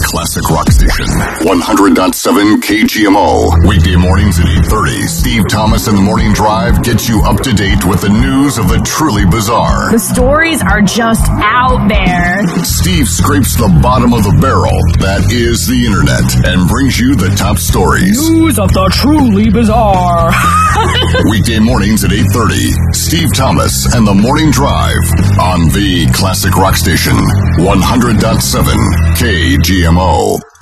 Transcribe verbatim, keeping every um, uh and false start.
classic rock station, one hundred point seven K G M O. Weekday mornings at eight thirty, Steve Thomas and the Morning Drive gets you up to date with the news of the truly bizarre. The stories are just out there. Steve scrapes the bottom of the barrel, that is the internet, and brings you the top stories. News of the truly bizarre. Weekday mornings at eight thirty, Steve Thomas and the Morning Drive on the classic rock station, one hundred point seven K G M O.